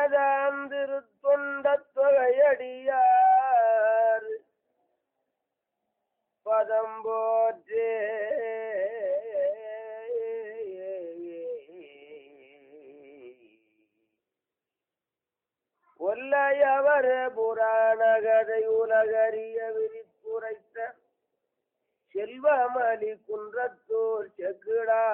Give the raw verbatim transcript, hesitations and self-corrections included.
பதாந்திரு தொண்டத் தொகையடியார் பதம் போற்றே ஒல்லையவர் புராண கதை உலகறிய விரித்துரைத்த செல்வமலி குன்றத்தோர் செக்குடா